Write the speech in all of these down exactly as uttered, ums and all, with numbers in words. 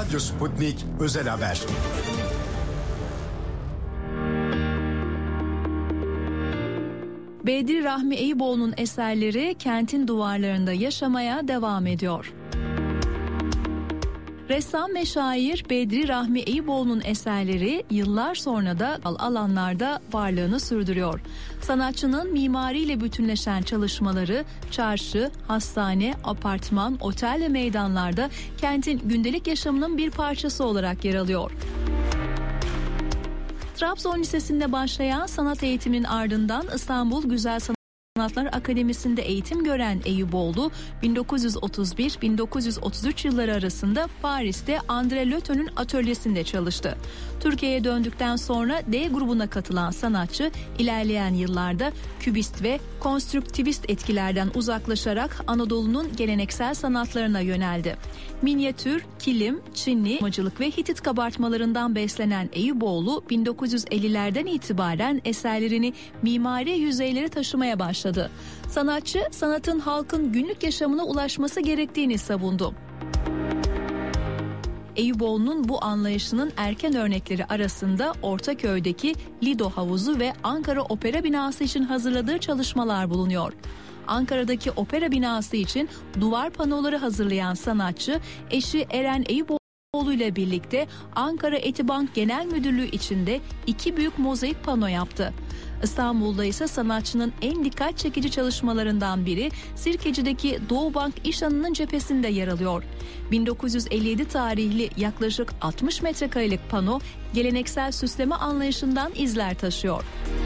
Radyo Sputnik Özel Haber. Bedri Rahmi Eyüboğlu'nun eserleri kentin duvarlarında yaşamaya devam ediyor. Ressam ve şair Bedri Rahmi Eyüboğlu'nun eserleri yıllar sonra da alanlarda varlığını sürdürüyor. Sanatçının mimariyle bütünleşen çalışmaları çarşı, hastane, apartman, otel ve meydanlarda kentin gündelik yaşamının bir parçası olarak yer alıyor. Trabzon Lisesi'nde başlayan sanat eğitiminin ardından İstanbul Güzel Sanatlar Akademisi'nde eğitim gören Eyüboğlu, bin dokuz yüz otuz bir - bin dokuz yüz otuz üç yılları arasında Paris'te André Löton'un atölyesinde çalıştı. Türkiye'ye döndükten sonra D grubuna katılan sanatçı, ilerleyen yıllarda kübist ve konstrüktivist etkilerden uzaklaşarak Anadolu'nun geleneksel sanatlarına yöneldi. Minyatür, kilim, Çinli, macılık ve Hitit kabartmalarından beslenen Eyüboğlu, bin dokuz yüz ellilerden itibaren eserlerini mimari yüzeyleri taşımaya başladı. Sanatçı, sanatın halkın günlük yaşamına ulaşması gerektiğini savundu. Eyüboğlu'nun bu anlayışının erken örnekleri arasında Ortaköy'deki Lido Havuzu ve Ankara Opera Binası için hazırladığı çalışmalar bulunuyor. Ankara'daki opera binası için duvar panoları hazırlayan sanatçı, eşi Eren Eyüboğlu ile birlikte Ankara Etibank Genel Müdürlüğü içinde iki büyük mozaik pano yaptı. İstanbul'da ise sanatçının en dikkat çekici çalışmalarından biri Sirkeci'deki Doğu Bank İşhanı'nın cephesinde yer alıyor. bin dokuz yüz elli yedi tarihli yaklaşık altmış metrekarelik pano geleneksel süsleme anlayışından izler taşıyor.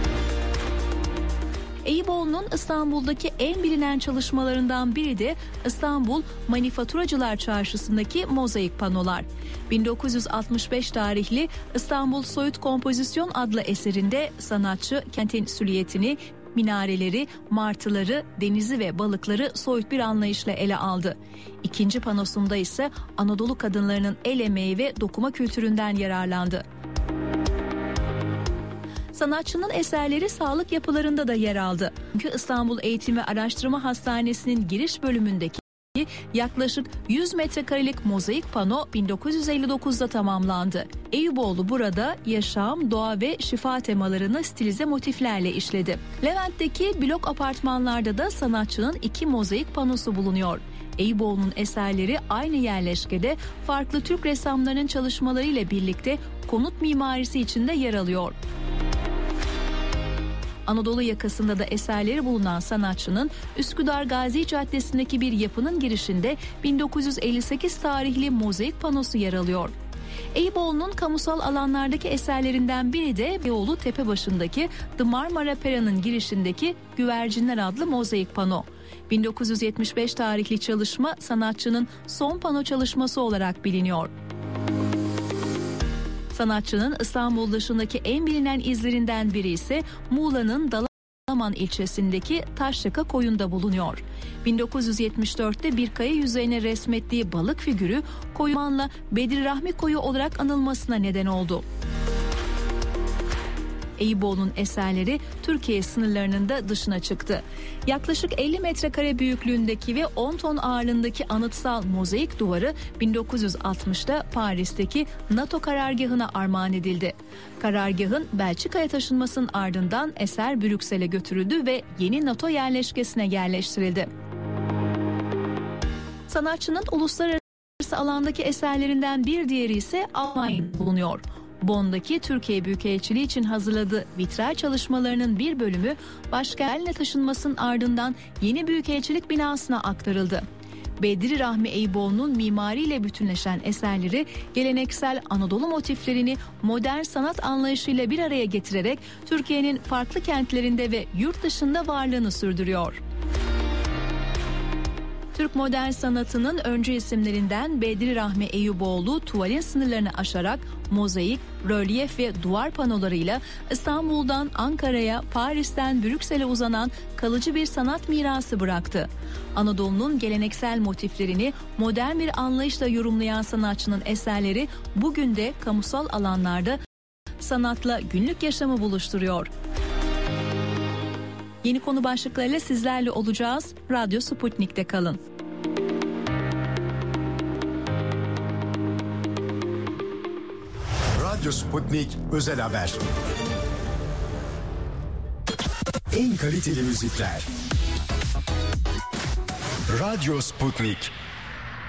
Eyüboğlu'nun İstanbul'daki en bilinen çalışmalarından biri de İstanbul Manifaturacılar Çarşısı'ndaki mozaik panolar. bin dokuz yüz altmış beş tarihli İstanbul Soyut Kompozisyon adlı eserinde sanatçı kentin silüetini, minareleri, martıları, denizi ve balıkları soyut bir anlayışla ele aldı. İkinci panosunda ise Anadolu kadınlarının el emeği ve dokuma kültüründen yararlandı. Sanatçının eserleri sağlık yapılarında da yer aldı. Çünkü İstanbul Eğitim ve Araştırma Hastanesi'nin giriş bölümündeki yaklaşık yüz metrekarelik mozaik pano bin dokuz yüz elli dokuzda tamamlandı. Eyüboğlu burada yaşam, doğa ve şifa temalarını stilize motiflerle işledi. Levent'teki blok apartmanlarda da sanatçının iki mozaik panosu bulunuyor. Eyüboğlu'nun eserleri aynı yerleşkede farklı Türk ressamlarının çalışmalarıyla birlikte konut mimarisi içinde yer alıyor. Anadolu yakasında da eserleri bulunan sanatçının Üsküdar Gazi Caddesi'ndeki bir yapının girişinde bin dokuz yüz elli sekiz tarihli mozaik panosu yer alıyor. Eyüboğlu'nun kamusal alanlardaki eserlerinden biri de Beyoğlu Tepebaşı'ndaki The Marmara Pera'nın girişindeki Güvercinler adlı mozaik pano. bin dokuz yüz yetmiş beş tarihli çalışma sanatçının son pano çalışması olarak biliniyor. Sanatçının İstanbul dışındaki en bilinen izlerinden biri ise Muğla'nın Dalaman ilçesindeki Taşyaka Koyu'nda bulunuyor. bin dokuz yüz yetmiş dörtte bir kaya yüzeyine resmettiği balık figürü Koyuman'la Bedri Rahmi Koyu olarak anılmasına neden oldu. Eyüboğlu'nun eserleri Türkiye sınırlarının da dışına çıktı. Yaklaşık elli metrekare büyüklüğündeki ve on ton ağırlığındaki anıtsal mozaik duvarı bin dokuz yüz altmışta Paris'teki NATO karargahına armağan edildi. Karargahın Belçika'ya taşınmasının ardından eser Brüksel'e götürüldü ve yeni NATO yerleşkesine yerleştirildi. Sanatçının uluslararası alandaki eserlerinden bir diğeri ise Almanya'da bulunuyor. Bonn'daki Türkiye Büyükelçiliği için hazırladığı vitray çalışmalarının bir bölümü başkentine taşınmasının ardından yeni büyükelçilik binasına aktarıldı. Bedri Rahmi Eyüboğlu'nun mimariyle bütünleşen eserleri geleneksel Anadolu motiflerini modern sanat anlayışıyla bir araya getirerek Türkiye'nin farklı kentlerinde ve yurt dışında varlığını sürdürüyor. Türk modern sanatının öncü isimlerinden Bedri Rahmi Eyüboğlu tuvalin sınırlarını aşarak mozaik, rölyef ve duvar panolarıyla İstanbul'dan Ankara'ya, Paris'ten Brüksel'e uzanan kalıcı bir sanat mirası bıraktı. Anadolu'nun geleneksel motiflerini modern bir anlayışla yorumlayan sanatçının eserleri bugün de kamusal alanlarda sanatla günlük yaşamı buluşturuyor. Yeni konu başlıklarıyla sizlerle olacağız. Radyo Sputnik'te kalın. Radyo Sputnik Özel Haber. En kaliteli müzikler. Radyo Sputnik.